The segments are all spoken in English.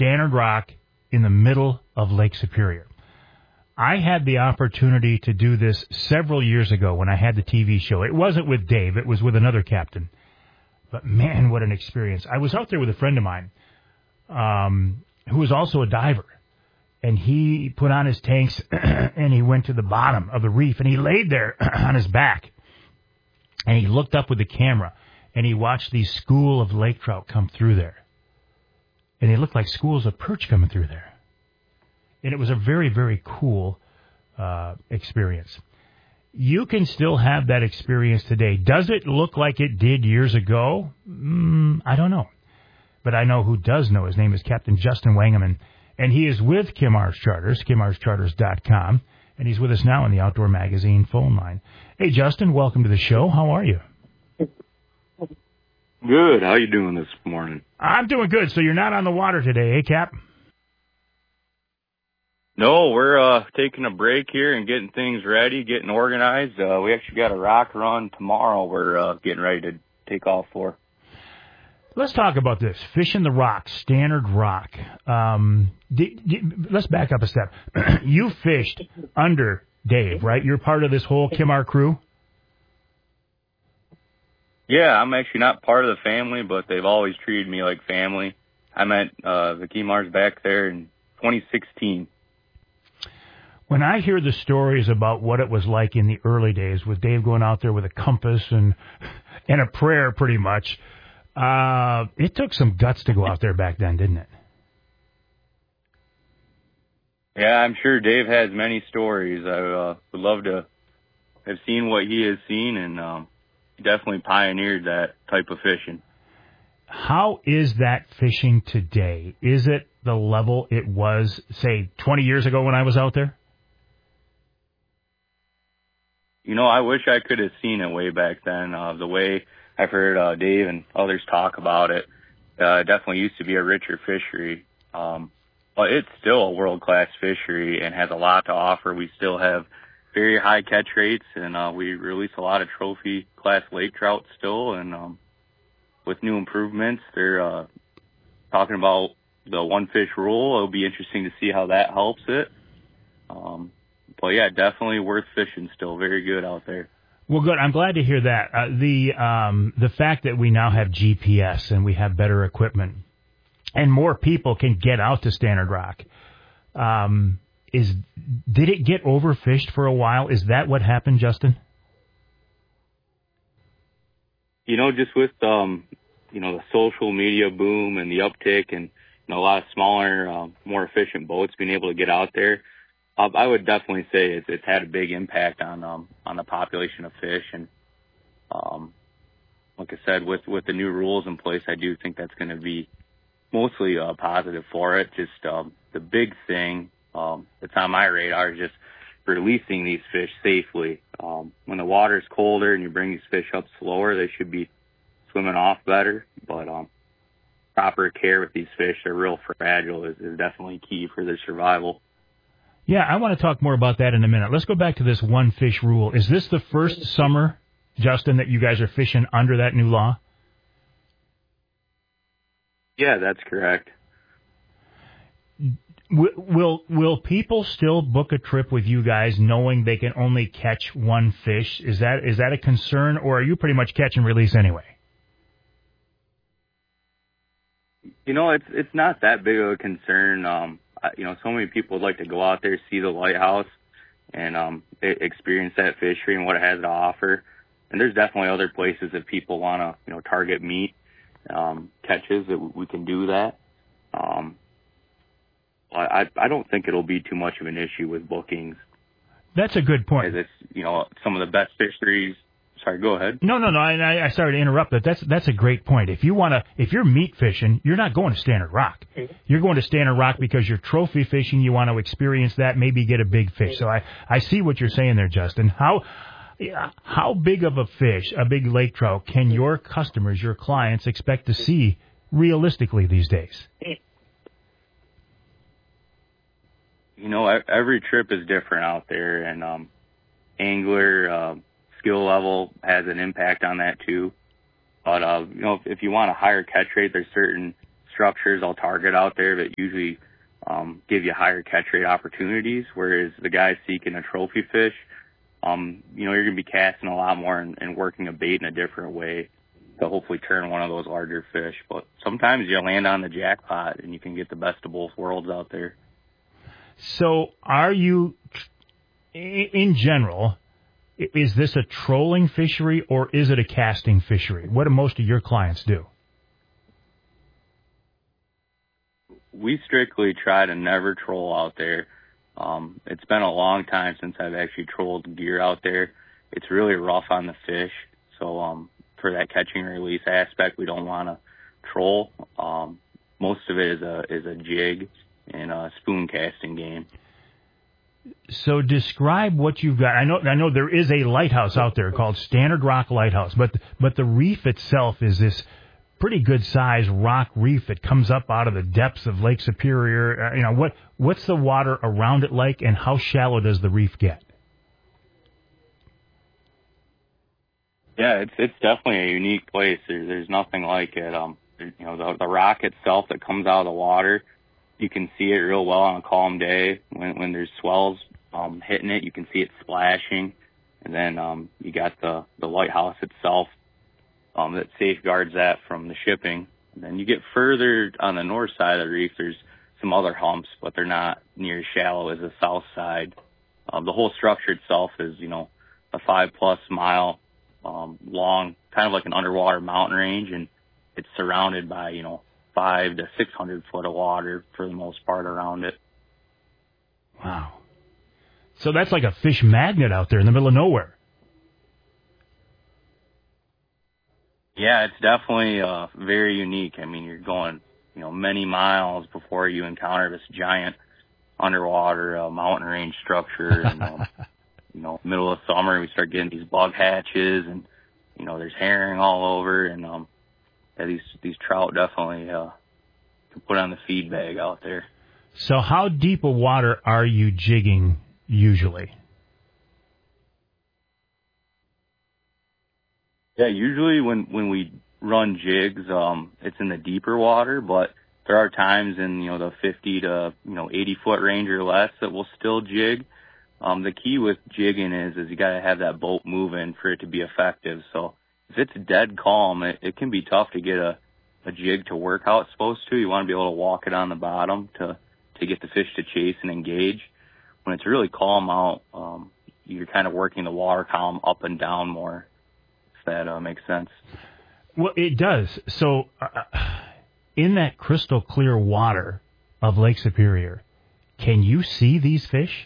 Stannard Rock in the middle of Lake Superior. I had the opportunity to do this several years ago when I had the TV show. It wasn't with Dave. It was with another captain. But, man, what an experience. I was out there with a friend of mine who was also a diver. And he put on his tanks and he went to the bottom of the reef. And he laid there on his back. And he looked up with the camera. And he watched these school of lake trout come through there. And they looked like schools of perch coming through there. And it was a very, very cool experience. You can still have that experience today. Does it look like it did years ago? I don't know. But I know who does know. His name is Captain Justin Wangeman. And he is with Kim Ars Charters, kimarscharters.com. And he's with us now on the Outdoor Magazine phone line. Hey, Justin, welcome to the show. How are you? Good. How you doing this morning? I'm doing good. So you're not on the water today, eh, Cap? No, we're taking a break here and getting things ready, getting organized. We actually got a rock run tomorrow we're getting ready to take off for. Let's talk about this. Fishing the Rock, Stannard Rock. Let's back up a step. You fished under Dave, right? You're part of this whole Kimar crew? Yeah, I'm actually not part of the family, but they've always treated me like family. I met the Kimars back there in 2016. When I hear the stories about what it was like in the early days with Dave going out there with a compass and a prayer pretty much, it took some guts to go out there back then, didn't it? Yeah, I'm sure Dave has many stories. I would love to have seen what he has seen, and definitely pioneered that type of fishing. How is that fishing today? Is it the level it was, say, 20 years ago when I was out there? You know, I wish I could have seen it way back then. The way I've heard Dave and others talk about it, it definitely used to be a richer fishery. But it's still a world-class fishery and has a lot to offer. We still have very high catch rates, and we release a lot of trophy-class lake trout still. And with new improvements, they're talking about the one-fish rule. It'll be interesting to see how that helps it. But, yeah, definitely worth fishing still. Very good out there. Well, good. I'm glad to hear that. The fact that we now have GPS and we have better equipment and more people can get out to Stannard Rock, did it get overfished for a while? Is that what happened, Justin? You know, just with, the social media boom and the uptick and, a lot of smaller, more efficient boats being able to get out there, I would definitely say it's had a big impact on the population of fish. And like I said, with the new rules in place, I do think that's going to be mostly positive for it. Just the big thing that's on my radar is just releasing these fish safely. When the water's colder and you bring these fish up slower, they should be swimming off better. But proper care with these fish, they're real fragile, is definitely key for their survival. Yeah, I want to talk more about that in a minute. Let's go back to this one fish rule. Is this the first summer, Justin, that you guys are fishing under that new law? Yeah, that's correct. Will people still book a trip with you guys knowing they can only catch one fish? Is that a concern, or are you pretty much catch and release anyway? You know, it's not that big of a concern. So many people would like to go out there, see the lighthouse, and experience that fishery and what it has to offer. And there's definitely other places that people want to, target meat catches that we can do that. I don't think it'll be too much of an issue with bookings. That's a good point. It's, some of the best fisheries. Sorry, go ahead. No. I sorry to interrupt, but that's a great point. If you're meat fishing, you're not going to Stannard Rock. You're going to Stannard Rock because you're trophy fishing. You want to experience that, maybe get a big fish. So I see what you're saying there, Justin. How big of a fish, a big lake trout, can your customers, your clients, expect to see realistically these days? Every trip is different out there, and angler skill level has an impact on that too. But if you want a higher catch rate, there's certain structures I'll target out there that usually give you higher catch rate opportunities, whereas the guys seeking a trophy fish, you're going to be casting a lot more and working a bait in a different way to hopefully turn one of those larger fish. But sometimes you land on the jackpot and you can get the best of both worlds out there. So are you, in general, is this a trolling fishery or is it a casting fishery? What do most of your clients do? We strictly try to never troll out there. It's been a long time since I've actually trolled gear out there. It's really rough on the fish. So for that catching and release aspect, we don't want to troll. Most of it is a jig and a spoon casting game. So describe what you've got. I know there is a lighthouse out there called Standard Rock Lighthouse, but the reef itself is this pretty good sized rock reef that comes up out of the depths of Lake Superior. What's the water around it like, and how shallow does the reef get? Yeah, it's definitely a unique place. There's nothing like it. The rock itself that comes out of the water, you can see it real well on a calm day when there's swells hitting it. You can see it splashing, and then you got the lighthouse itself that safeguards that from the shipping. And then you get further on the north side of the reef, there's some other humps, but they're not near as shallow as the south side. The whole structure itself is, a 5+ mile long, kind of like an underwater mountain range, and it's surrounded by, 500 to 600 foot of water for the most part around it. Wow. So that's like a fish magnet out there in the middle of nowhere. Yeah, it's definitely very unique. I mean, you're going, many miles before you encounter this giant underwater mountain range structure. And, middle of summer, we start getting these bug hatches, and, there's herring all over. And these trout definitely can put on the feed bag out there. So how deep of water are you jigging usually? Yeah, usually when we run jigs, it's in the deeper water, but there are times in, the 50 to, 80 foot range or less that we'll still jig. The key with jigging is you got to have that boat moving for it to be effective. So if it's dead calm, it can be tough to get a jig to work how it's supposed to. You want to be able to walk it on the bottom to get the fish to chase and engage. When it's really calm out, you're kind of working the water column up and down more. That makes sense. Well, it does. So in that crystal clear water of Lake Superior, can you see these fish?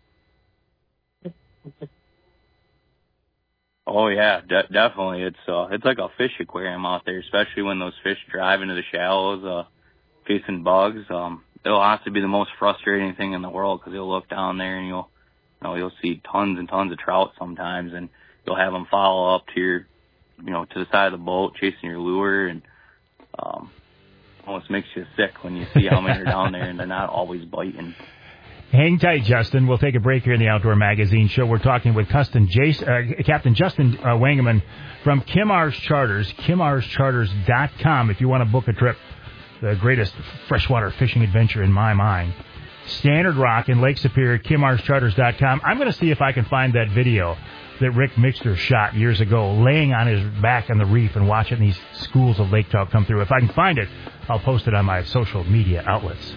Oh, yeah, definitely. It's like a fish aquarium out there, especially when those fish drive into the shallows chasing bugs. It'll honestly be the most frustrating thing in the world, because you'll look down there and you'll see tons and tons of trout sometimes, and you'll have them follow up to your, to the side of the boat, chasing your lure, and almost makes you sick when you see how many are down there and they're not always biting. Hang tight, Justin. We'll take a break here in the Outdoor Magazine Show. We're talking with Captain Justin Wangeman from Kimars Charters, KimarsCharters.com, if you want to book a trip, the greatest freshwater fishing adventure in my mind. Standard Rock in Lake Superior, KimarsCharters.com. I'm going to see if I can find that video that Rick Mixter shot years ago, laying on his back on the reef and watching these schools of lake trout come through. If I can find it, I'll post it on my social media outlets.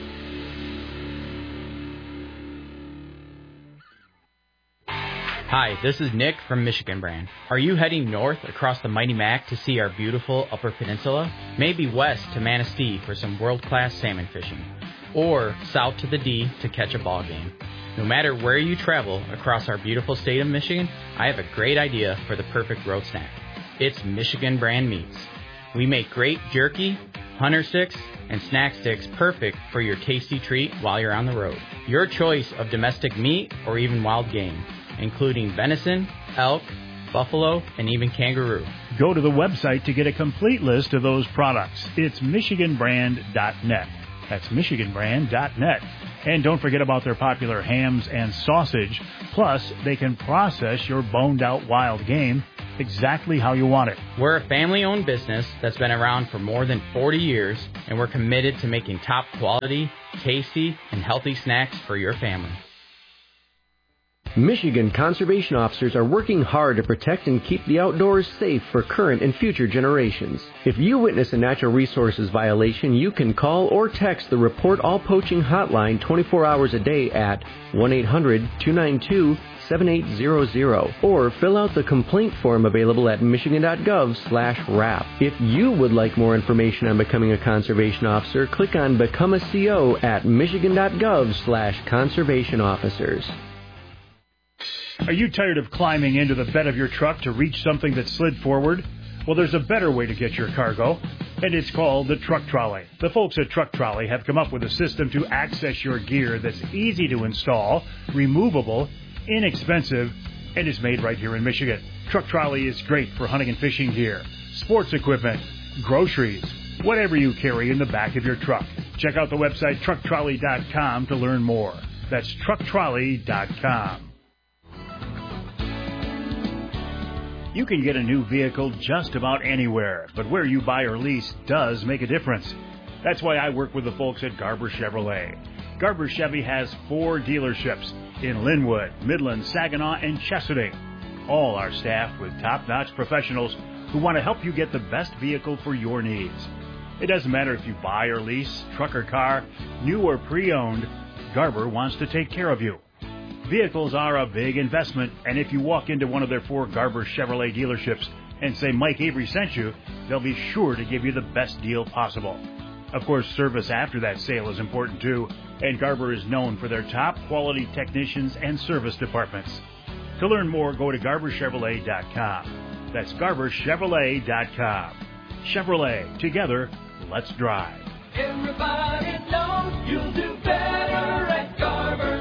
Hi, this is Nick from Michigan Brand. Are you heading north across the Mighty Mac to see our beautiful Upper Peninsula? Maybe west to Manistee for some world-class salmon fishing? Or south to the D to catch a ball game? No matter where you travel across our beautiful state of Michigan, I have a great idea for the perfect road snack. It's Michigan Brand Meats. We make great jerky, hunter sticks, and snack sticks perfect for your tasty treat while you're on the road. Your choice of domestic meat or even wild game, including venison, elk, buffalo, and even kangaroo. Go to the website to get a complete list of those products. It's MichiganBrand.net. That's MichiganBrand.net. And don't forget about their popular hams and sausage. Plus, they can process your boned-out wild game exactly how you want it. We're a family-owned business that's been around for more than 40 years, and we're committed to making top quality, tasty, and healthy snacks for your family. Michigan conservation officers are working hard to protect and keep the outdoors safe for current and future generations. If you witness a natural resources violation, you can call or text the Report All Poaching hotline 24 hours a day at 1-800-292-7800 or fill out the complaint form available at michigan.gov/RAP. If you would like more information on becoming a conservation officer, click on Become a CO at michigan.gov/conservation officers. Are you tired of climbing into the bed of your truck to reach something that slid forward? Well, there's a better way to get your cargo, and it's called the Truck Trolley. The folks at Truck Trolley have come up with a system to access your gear that's easy to install, removable, inexpensive, and is made right here in Michigan. Truck Trolley is great for hunting and fishing gear, sports equipment, groceries, whatever you carry in the back of your truck. Check out the website trucktrolley.com to learn more. That's trucktrolley.com. You can get a new vehicle just about anywhere, but where you buy or lease does make a difference. That's why I work with the folks at Garber Chevrolet. Garber Chevy has 4 dealerships in Linwood, Midland, Saginaw, and Chesapeake. All are staffed with top-notch professionals who want to help you get the best vehicle for your needs. It doesn't matter if you buy or lease, truck or car, new or pre-owned, Garber wants to take care of you. Vehicles are a big investment, and if you walk into one of their 4 Garber Chevrolet dealerships and say Mike Avery sent you, they'll be sure to give you the best deal possible. Of course, service after that sale is important too, and Garber is known for their top quality technicians and service departments. To learn more, go to GarberChevrolet.com. That's GarberChevrolet.com. Chevrolet, together, let's drive. Everybody knows you'll do better at Garber.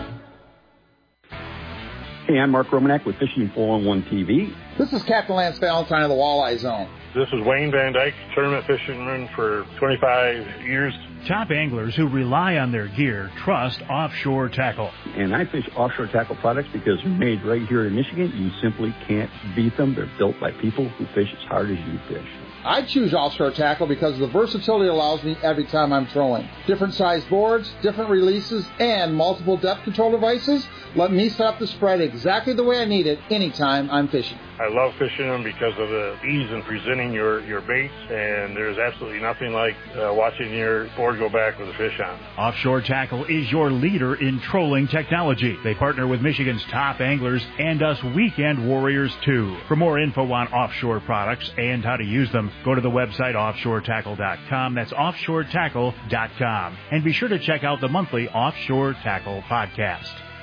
Hey, I'm Mark Romanek with Fishing 411 TV. This is Captain Lance Valentine of the Walleye Zone. This is Wayne Van Dyke, tournament fisherman for 25 years. Top anglers who rely on their gear trust Offshore Tackle. And I fish Offshore Tackle products because they're made right here in Michigan. You simply can't beat them. They're built by people who fish as hard as you fish. I choose Offshore Tackle because of the versatility it allows me every time I'm trolling. Different size boards, different releases, and multiple depth control devices let me set up the spread exactly the way I need it anytime I'm fishing. I love fishing them because of the ease in presenting your baits, and there's absolutely nothing like watching your board go back with a fish on. Offshore Tackle is your leader in trolling technology. They partner with Michigan's top anglers and us weekend warriors too. For more info on offshore products and how to use them, go to the website offshoretackle.com. That's offshoretackle.com. And be sure to check out the monthly Offshore Tackle podcast.